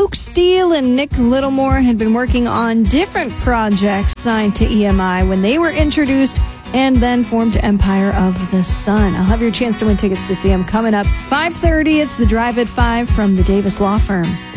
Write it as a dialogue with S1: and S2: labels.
S1: Luke Steele and Nick Littlemore had been working on different projects signed to EMI when they were introduced and then formed Empire of the Sun. I'll have your chance to win tickets to see them coming up 5:30. It's the Drive at 5 from the Davis Law Firm.